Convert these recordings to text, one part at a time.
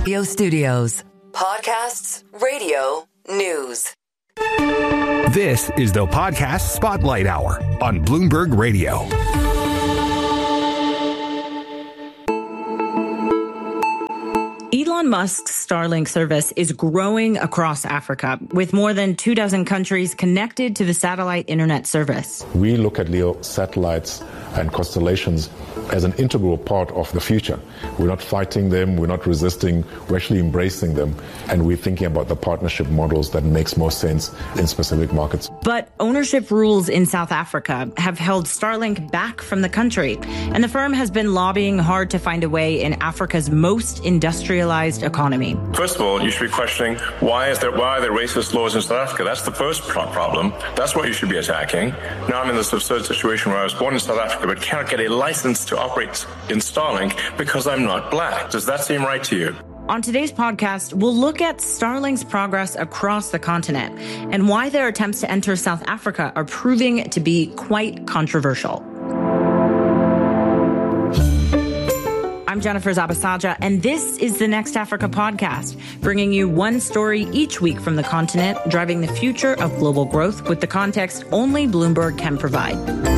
Studios. Podcasts, radio, news. This is the Podcast Spotlight Hour on Bloomberg Radio. Elon Musk's Starlink service is growing across Africa, with more than 24 countries connected to the satellite internet service. We look at LEO satellites and constellations as an integral part of the future. We're not fighting them, we're not resisting, we're actually embracing them, and we're thinking about the partnership models that makes most sense in specific markets. But ownership rules in South Africa have held Starlink back from the country, and the firm has been lobbying hard to find a way in Africa's most industrialized economy. First of all, you should be questioning why are there racist laws in South Africa? That's the first problem. That's what you should be attacking. Now I'm in this absurd situation where I was born in South Africa but cannot get a license to operate in Starlink because I'm not black. Does that seem right to you? On today's podcast, we'll look at Starlink's progress across the continent and why their attempts to enter South Africa are proving to be quite controversial. I'm Jennifer Zabasaja, and this is the Next Africa podcast, bringing you one story each week from the continent, driving the future of global growth with the context only Bloomberg can provide.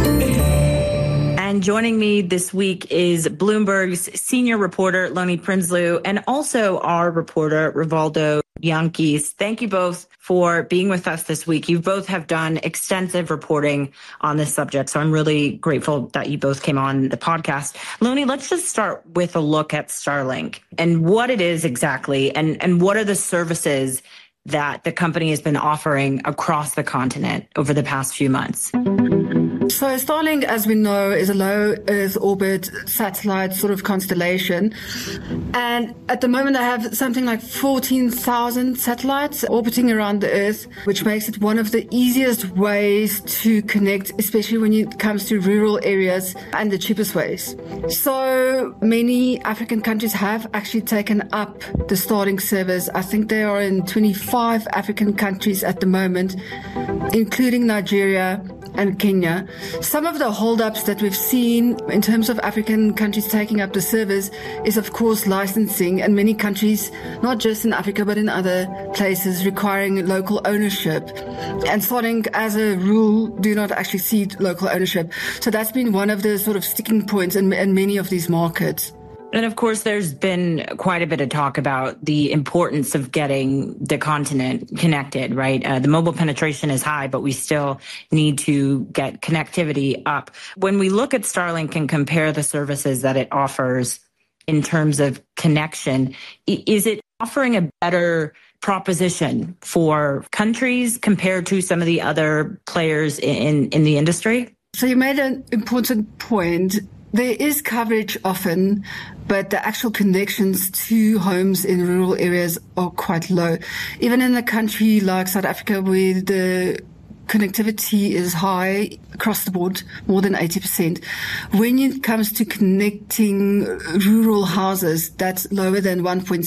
And joining me this week is Bloomberg's senior reporter, Loni Prinsloo, and also our reporter, Rivaldo Yankees. Thank you both for being with us this week. You both have done extensive reporting on this subject, so I'm really grateful that you both came on the podcast. Loni, let's just start with a look at Starlink and what it is exactly, and what are the services that the company has been offering across the continent over the past few months. So Starlink, as we know, is a low Earth orbit satellite sort of constellation. And at the moment, I have something like 14,000 satellites orbiting around the Earth, which makes it one of the easiest ways to connect, especially when it comes to rural areas, and the cheapest ways. So many African countries have actually taken up the Starlink service. I think they are in 25 African countries at the moment, including Nigeria and Kenya. Some of the holdups that we've seen in terms of African countries taking up the service is, of course, licensing, and many countries, not just in Africa, but in other places, requiring local ownership. And Starlink, as a rule, do not actually cede local ownership. So that's been one of the sort of sticking points in many of these markets. And of course, there's been quite a bit of talk about the importance of getting the continent connected, right? The mobile penetration is high, but we still need to get connectivity up. When we look at Starlink and compare the services that it offers in terms of connection, is it offering a better proposition for countries compared to some of the other players in the industry? So you made an important point. There is coverage often, but the actual connections to homes in rural areas are quite low. Even in a country like South Africa, where the connectivity is high across the board, more than 80%. When it comes to connecting rural houses, that's lower than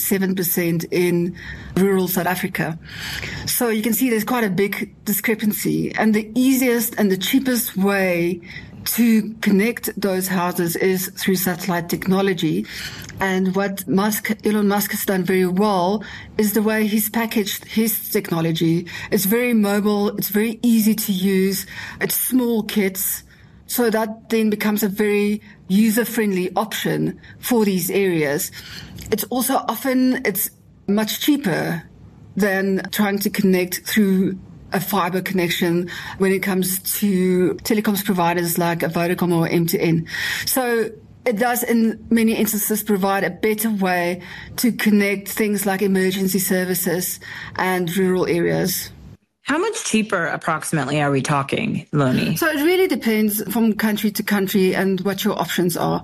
1.7% in rural South Africa. So you can see there's quite a big discrepancy. And the easiest and the cheapest way to connect those houses is through satellite technology. And what Elon Musk has done very well is the way he's packaged his technology. It's very mobile. It's very easy to use. It's small kits. So that then becomes a very user-friendly option for these areas. It's also it's much cheaper than trying to connect through a fiber connection when it comes to telecoms providers like Vodacom or MTN. So it does, in many instances, provide a better way to connect things like emergency services and rural areas. How much cheaper approximately are we talking, Loni? So it really depends from country to country and what your options are.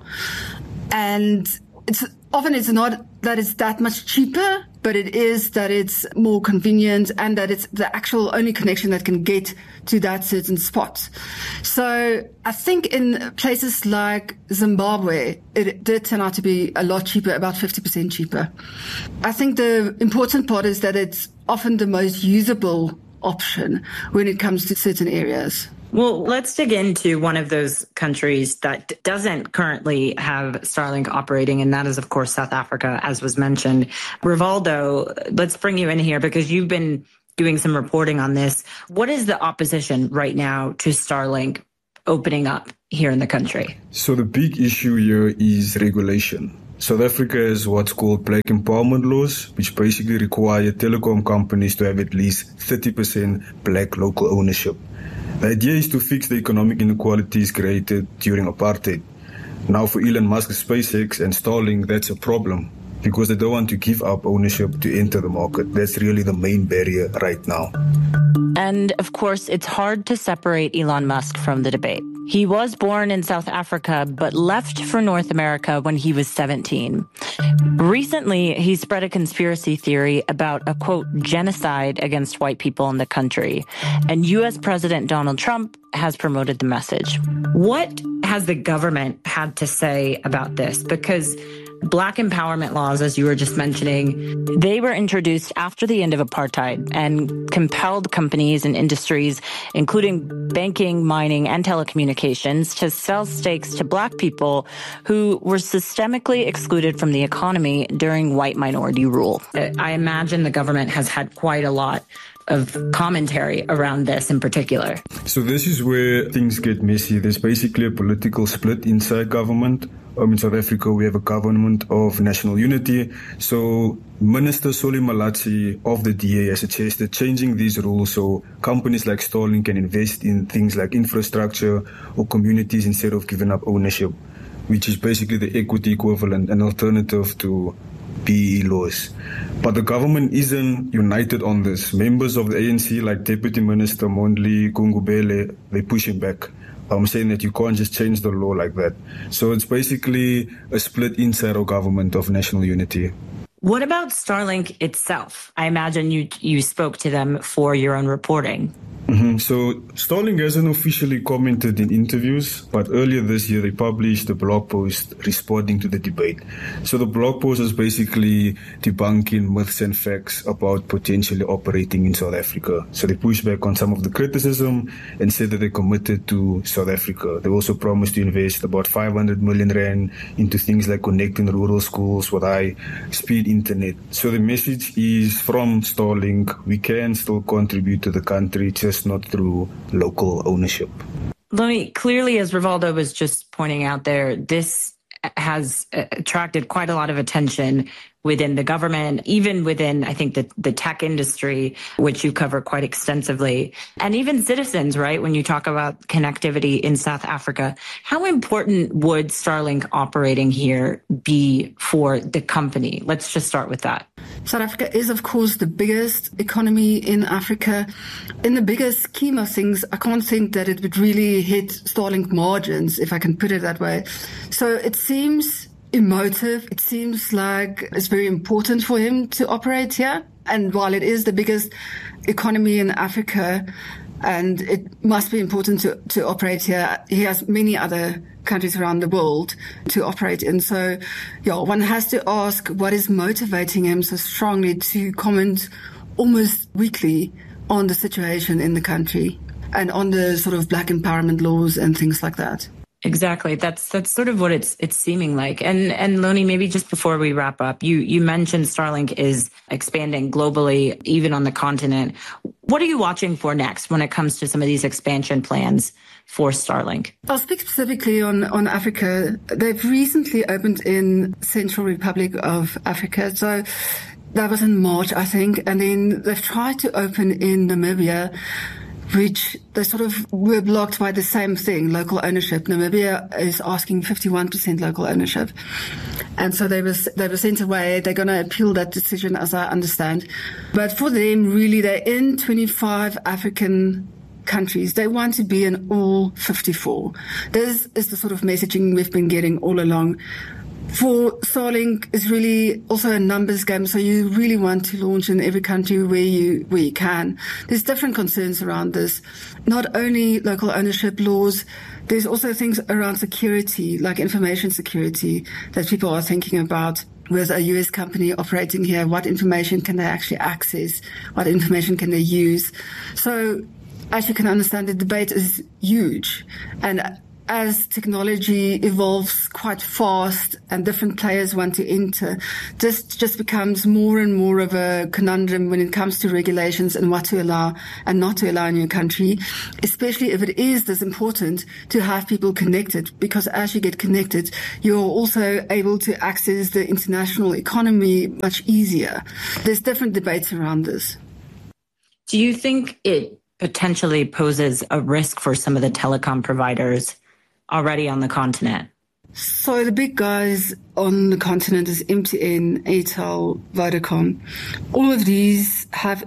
And it's not that it's that much cheaper, but it is that it's more convenient and that it's the actual only connection that can get to that certain spot. So I think in places like Zimbabwe, it did turn out to be a lot cheaper, about 50% cheaper. I think the important part is that it's often the most usable option when it comes to certain areas. Well, let's dig into one of those countries that doesn't currently have Starlink operating, and that is, of course, South Africa, as was mentioned. Rivaldo, let's bring you in here because you've been doing some reporting on this. What is the opposition right now to Starlink opening up here in the country? So the big issue here is regulation. South Africa has what's called black empowerment laws, which basically require telecom companies to have at least 30% black local ownership. The idea is to fix the economic inequalities created during apartheid. Now for Elon Musk's SpaceX and Starlink, that's a problem because they don't want to give up ownership to enter the market. That's really the main barrier right now. And of course, it's hard to separate Elon Musk from the debate. He was born in South Africa, but left for North America when he was 17. Recently, he spread a conspiracy theory about a, quote, genocide against white people in the country. And U.S. President Donald Trump has promoted the message. What has the government had to say about this? Because Black empowerment laws, as you were just mentioning, they were introduced after the end of apartheid and compelled companies and industries, including banking, mining, and telecommunications, to sell stakes to Black people who were systemically excluded from the economy during white minority rule. I imagine the government has had quite a lot of commentary around this in particular. So this is where things get messy. There's basically a political split inside government. In South Africa, we have a government of national unity. So Minister Solly Malatsi of the DA has suggested changing these rules so companies like Starlink can invest in things like infrastructure or communities instead of giving up ownership, which is basically the equity equivalent, an alternative to BE laws. But the government isn't united on this. Members of the ANC, like Deputy Minister Mondli Gungubele, they're pushing back. I'm saying that you can't just change the law like that. So it's basically a split inside our government of national unity. What about Starlink itself? I imagine you spoke to them for your own reporting. So Starlink hasn't officially commented in interviews, but earlier this year they published a blog post responding to the debate. So the blog post is basically debunking myths and facts about potentially operating in South Africa. So they pushed back on some of the criticism and said that they're committed to South Africa. They also promised to invest about 500 million rand into things like connecting rural schools with high-speed internet. So the message is from Starlink, we can still contribute to the country, just not through local ownership. Loni, clearly, as Rivaldo was just pointing out there, this has attracted quite a lot of attention within the government, even within, I think, the tech industry, which you cover quite extensively, and even citizens, right? When you talk about connectivity in South Africa, how important would Starlink operating here be for the company? Let's just start with that. South Africa is, of course, the biggest economy in Africa. In the bigger scheme of things, I can't think that it would really hit Starlink margins, if I can put it that way. So it seems emotive. It seems like it's very important for him to operate here. And while it is the biggest economy in Africa, and it must be important to operate here, he has many other countries around the world to operate in. So, yeah, one has to ask what is motivating him so strongly to comment almost weekly on the situation in the country and on the sort of black empowerment laws and things like that. Exactly. That's sort of what it's seeming like. And Loni, maybe just before we wrap up, you mentioned Starlink is expanding globally, even on the continent. What are you watching for next when it comes to some of these expansion plans for Starlink? I'll speak specifically on Africa. They've recently opened in Central Republic of Africa. So that was in March, I think. And then they've tried to open in Namibia, which they sort of were blocked by the same thing, local ownership. Namibia is asking 51% local ownership. And so they were sent away. They're going to appeal that decision, as I understand. But for them, really, they're in 25 African countries. They want to be in all 54. This is the sort of messaging we've been getting all along. For Starlink, it's really also a numbers game, so you really want to launch in every country where you can. There's different concerns around this. Not only local ownership laws, there's also things around security, like information security, that people are thinking about. With a US company operating here, what information can they actually access? What information can they use? So as you can understand, the debate is huge. And as technology evolves quite fast and different players want to enter, this just becomes more and more of a conundrum when it comes to regulations and what to allow and not to allow in your country, especially if it is this important to have people connected, because as you get connected, you're also able to access the international economy much easier. There's different debates around this. Do you think it potentially poses a risk for some of the telecom providers already on the continent? So the big guys on the continent is MTN, Airtel, Vodacom. All of these have